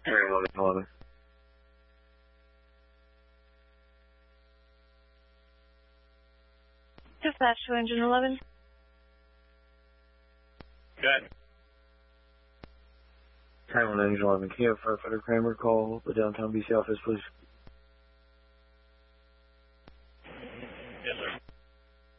11. Dispatch to engine 11. Good. Engine 11. Can you have Firefighter Kramer call the downtown BC office, please?